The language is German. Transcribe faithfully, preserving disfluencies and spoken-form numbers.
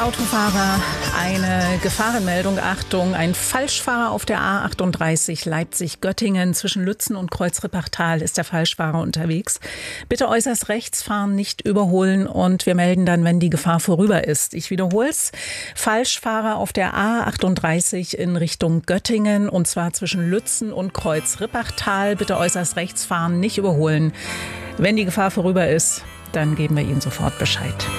Autofahrer, eine Gefahrenmeldung. Achtung, ein Falschfahrer auf der A achtunddreißig Leipzig-Göttingen. Zwischen Lützen und Kreuz-Rippachtal ist der Falschfahrer unterwegs. Bitte äußerst rechts fahren, nicht überholen, und wir melden dann, wenn die Gefahr vorüber ist. Ich wiederhole es. Falschfahrer auf der A achtunddreißig in Richtung Göttingen, und zwar zwischen Lützen und Kreuz-Rippachtal. Bitte äußerst rechts fahren, nicht überholen. Wenn die Gefahr vorüber ist, dann geben wir Ihnen sofort Bescheid.